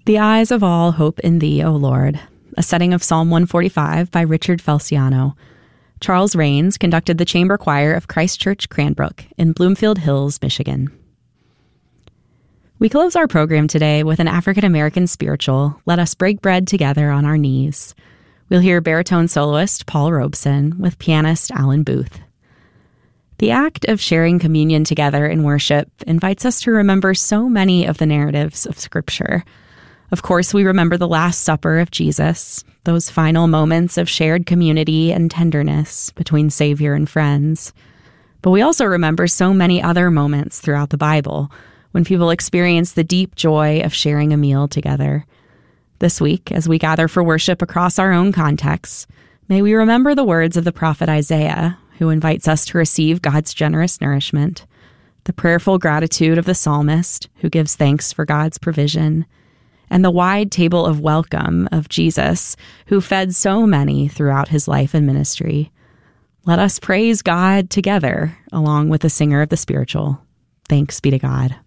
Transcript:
The eyes of all hope in thee, O Lord, a setting of Psalm 145 by Richard Felciano. Charles Rains conducted the chamber choir of Christ Church Cranbrook in Bloomfield Hills, Michigan. We close our program today with an African-American spiritual, Let Us Break Bread Together on Our Knees. We'll hear baritone soloist Paul Robeson with pianist Alan Booth. The act of sharing communion together in worship invites us to remember so many of the narratives of Scripture. Of course, we remember the Last Supper of Jesus, those final moments of shared community and tenderness between Savior and friends. But we also remember so many other moments throughout the Bible when people experience the deep joy of sharing a meal together. This week, as we gather for worship across our own contexts, may we remember the words of the prophet Isaiah, who invites us to receive God's generous nourishment, the prayerful gratitude of the psalmist, who gives thanks for God's provision, and the wide table of welcome of Jesus, who fed so many throughout his life and ministry. Let us praise God together, along with the singer of the spiritual. Thanks be to God.